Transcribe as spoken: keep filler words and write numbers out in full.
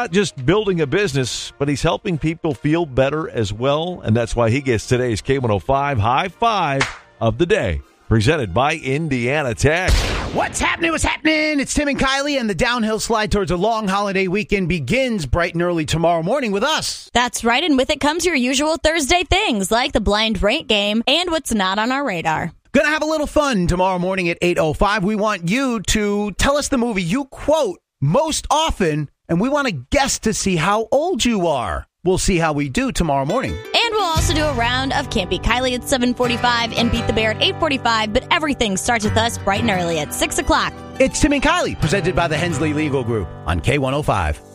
not just building a business, but he's helping people feel better as well. And that's why he gets today's K one oh five High Five of the Day, presented by Indiana Tech. What's happening? What's happening? It's Tim and Kylie, and the downhill slide towards a long holiday weekend begins bright and early tomorrow morning with us. That's right, and with it comes your usual Thursday things, like the blind rate game and what's not on our radar. Gonna have a little fun tomorrow morning at eight oh five. We want you to tell us the movie you quote most often, and we want to guess to see how old you are. We'll see how we do tomorrow morning. And we'll also do a round of Can't Beat Kylie at seven forty-five and Beat the Bear at eight forty-five, but everything starts with us bright and early at six o'clock. It's Tim and Kylie, presented by the Hensley Legal Group on K one oh five.